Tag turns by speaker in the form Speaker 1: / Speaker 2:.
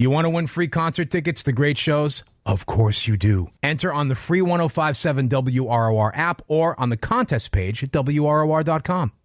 Speaker 1: You want to win free concert tickets to great shows? Of course you do. Enter on the free 1057 WROR app or on the contest page at WROR.com.